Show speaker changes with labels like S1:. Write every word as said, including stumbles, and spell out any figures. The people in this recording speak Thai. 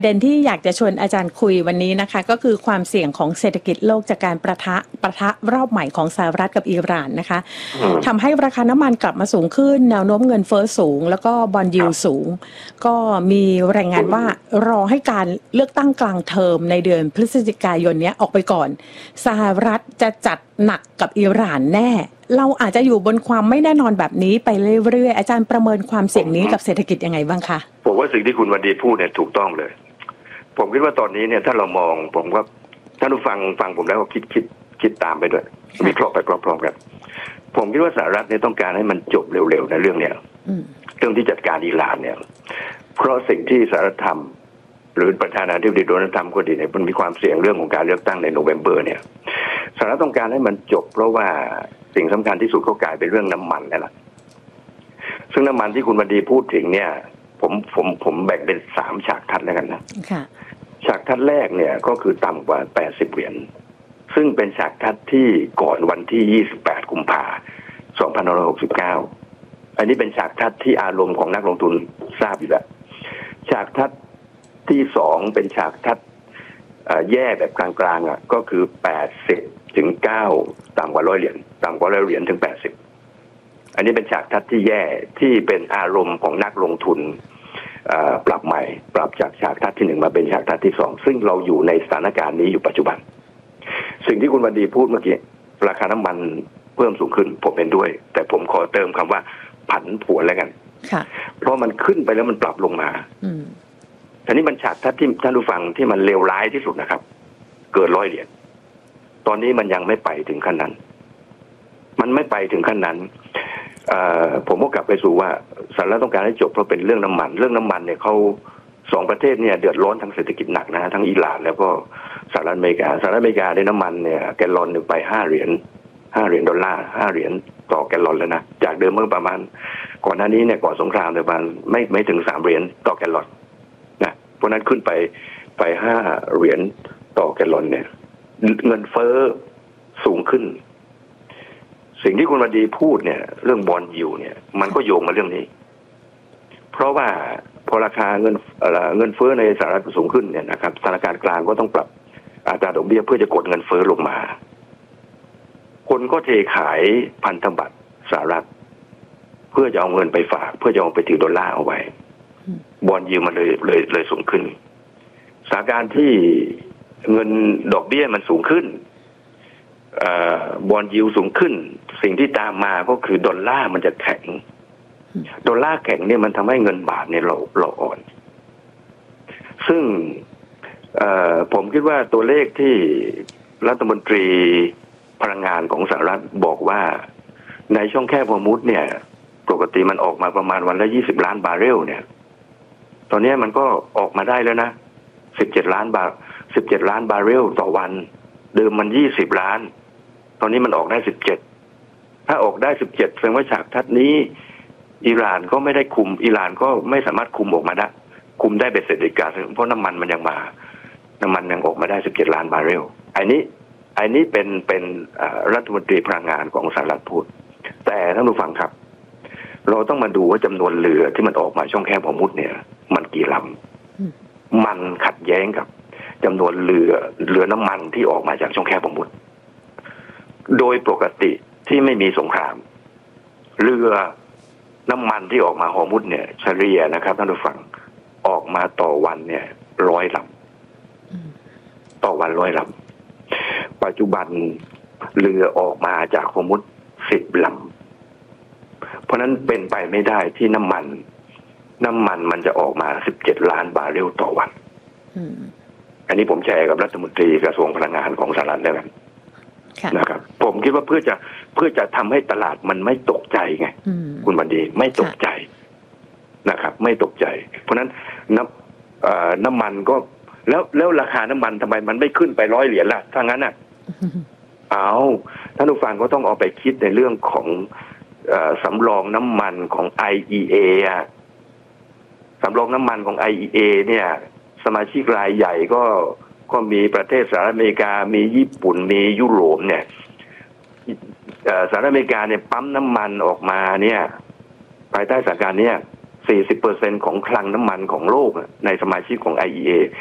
S1: ประเด็นที่อยากจะชวนอาจารย์คุยวันนี้นะคะก็คือความเสี่ยงของเศรษฐกิจโลกจากการประทะประทะรอบใหม่ของสหรัฐกับอิหร่านนะคะทำให้ราคาน้ำมันกลับมาสูงขึ้นแนวโน้มเงินเฟ้อสูงแล้วก็บอนด์ยิลด์สูงก็มีรายงานว่ารอให้การเลือกตั้งกลางเทอมในเดือนพฤศจิกายนนี้ออกไปก่อนสหรัฐจะจัดหนักกับอิหร่านแน่เราอาจจะอยู่บนความไม่แน่นอนแบบนี้ไปเรื่อยๆอาจารย์ประเมินความเสี่ยงนี้กับเศรษฐกิจยังไงบ้างคะ
S2: ผมว่าสิ่งที่คุณวันดีพูดเนี่ยถูกต้องเลยผมคิดว่าตอนนี้เนี่ยถ้าเรามองผมก็ท่านผู้ฟังฟังผมแล้วก็คิดคิดคิดตามไปด้วยวิเคราะห์ไปพร้อมๆกันผมคิดว่าสหรัฐเนี่ยต้องการให้มันจบเร็วๆในเรื่องเนี้ยเรื่องที่จัดการอิหร่านเนี่ยเพราะสิ่งที่สหรัฐทำหรือประธานาธิบดีโดนัลด์ทรัมป์ก็ดีเนี่ยมันมีความเสี่ยงเรื่องของการเลือกตั้งในโนเวมเบอร์เนี่ยสหรัฐต้องการให้มันจบเพราะว่าสิ่งสำคัญที่สุดก็กลายเป็นเรื่องน้ำมันนั่นแหละซึ่งน้ำมันที่คุณวันดีพูดถึงเนี่ยผมผมผมแบ่งเป็นสามฉากทัศน์แล้วกันนะฉากทัศน์แรกเนี่ยก็คือต่ำกว่าแปดสิบเหรียญซึ่งเป็นฉากทัศน์ที่ก่อนวันที่ยี่สิบแปดกุมภาพันธ์สองพันห้าร้อยหกสิบเก้าอันนี้เป็นฉากทัศน์ที่อารมณ์ของนักลงทุนทราบอยู่แล้วฉากทัศน์ที่สองเป็นฉากทัศน์แย่แบบกลางๆอ่ะก็คือแปดสิบถึงเก้าต่ำกว่าร้อยเหรียญต่ำกว่าร้อยเหรียญถึงแปดสิบอันนี้เป็นฉากทัศน์ที่แย่ที่เป็นอารมณ์ของนักลงทุนปรับใหม่ปรับจากฉากทัศน์ที่หนึ่งมาเป็นฉากทัศน์ที่สองซึ่งเราอยู่ในสถานการณ์นี้อยู่ปัจจุบันสิ่งที่คุณวันดีพูดเมื่อกี้ราคาน้ำมันเพิ่มสูงขึ้นผมเห็นด้วยแต่ผมขอเติมคำว่าผันผวนแล้วกันเพราะมันขึ้นไปแล้วมันปรับลงมาทีนี้มันฉากทัศน์ที่ท่านผู้ฟังที่มันเลวร้ายที่สุดนะครับเกิดร้อยเหรียญตอนนี้มันยังไม่ไปถึงขั้นนั้นมันไม่ไปถึงขั้นนั้นผมก็กลับไปสู่ว่าสหรัฐต้องการให้จบเพราะเป็นเรื่องน้ำมันเรื่องน้ำมันเนี่ยเขาสองประเทศเนี่ยเดือดร้อนทางเศรษฐกิจหนักนะทั้งอิหร่านแล้วก็สหรัฐอเมริกาสหรัฐอเมริกาได้น้ำมันเนี่ยแกลลอนหนึ่งไปห้าเหรียญห้าเหรียญดอลลาร์ห้าเหรียญต่อแกลลอนแล้วนะจากเดิมเมื่อประมาณก่อนหน้านี้เนี่ยก่อนสงครามประมาณไม่ไม่ถึงสามเหรียญต่อแกลลอนนะเพราะนั้นขึ้นไปไปห้าเหรียญต่อแกลลอนเนี่ยเงินเฟ้อสูงขึ้นสิ่งที่คุณวดีพูดเนี่ยเรื่องบอนด์ยิลด์เนี่ยมันก็โยงมาเรื่องนี้เพราะว่าพอราคาเงินเงินเฟ้อในสหรัฐสูงขึ้นเนี่ยนะครับธนาคารกลางก็ต้องปรับอัตราดอกเบี้ยเพื่อจะกดเงินเฟ้อลงมาคนก็เทขายพันธบัตรสหรัฐเพื่อจะเอาเงินไปฝากเพื่อจะเอาไปถือดอลลาร์เอาไว้บอนด์ยิลด์มันเลยเลยเลยสูงขึ้นสถานการณ์ที่เงินดอกเบี้ยมันสูงขึ้นบอนด์ยิลด์สูงขึ้นสิ่งที่ตามมาก็คือดอลลาร์มันจะแข็งดอลลาร์แข็งเนี่ยมันทำให้เงินบาทเนี่ยเราเราอ่อนซึ่งผมคิดว่าตัวเลขที่รัฐมนตรีพลังงานของสหรัฐบอกว่าในช่องแคบฮอร์มุซเนี่ยปกติมันออกมาประมาณวันละยี่สิบล้านบาร์เรลเนี่ยตอนนี้มันก็ออกมาได้แล้วนะสิบเจ็ดล้านบาร์สิบเจ็ดล้านบาร์เรลต่อวันเดิมมันยี่สิบล้านตอนนี้มันออกได้สิบเจ็ดถ้าออกได้สิบเจ็ดแสดงว่าฉากทัศน์นี้อิหร่านก็ไม่ได้คุมอิหร่านก็ไม่สามารถคุมออกมาได้คุมได้เบ็ดเสร็จเด็ดขาดเพราะน้ำมันมันยังมาน้ำมันยังออกมาได้สิบเจ็ดล้านบาร์เรลอันนี้อันนี้เป็นเป็นรัฐมนตรีพลังงานของสหรัฐพูดแต่ท่านผู้ฟังครับเราต้องมาดูว่าจำนวนเรือที่มันออกมาช่องแคบฮอร์มุซเนี่ยมันกี่ลำมันขัดแย้งกับจำนวนเรือเรือน้ำมันที่ออกมาจากช่องแคบฮอร์มุซโดยปกติที่ไม่มีสงครามเรือน้ำมันที่ออกมาฮอร์มุซเนี่ยเฉลี่ยนะครับท่านผู้ฟังออกมาต่อวันเนี่ยร้อยลำต่อวันร้อยลำปัจจุบันเรือออกมาจากฮอร์มุซสิบลำเพราะนั้นเป็นไปไม่ได้ที่น้ำมันน้ำมันมันจะออกมาสิบเจ็ดล้านบาร์เรลต่อวันอันนี้ผมแชร์กับรัฐมนตรีกระทรวงพลังงานของสหรัฐแล้วกันนะครับผมคิดว่าเพื่อจะเพื่อจะทำให้ตลาดมันไม่ตกใจไงคุณบันดีไม่ตกใจนะครับไม่ตกใจเพราะนั้นน้ำน้ำมันก็แล้วแล้วราคาน้ำมันทำไมมันไม่ขึ้นไปร้อยเหรียญล่ะถ้างั้นอ่ะเอาท่านผู้ฟังก็ต้องเอาไปคิดในเรื่องของสำรองน้ำมันของ ไอ อี เอ อ่ะสำรองน้ำมันของ ไอ อี เอ เนี่ยสมาชิกรายใหญ่ก็ก็มีประเทศสหรัฐอเมริกามีญี่ปุ่นมียุโรปเนี่ยสหรัฐอเมริกาเนี่ยปั๊มน้ำมันออกมาเนี่ยภายใต้สถานการณ์เนี่ยสี่สิบเปอร์เซ็นต์ของคลังน้ำมันของโลกในสมาชิกของ ไอ อี เอ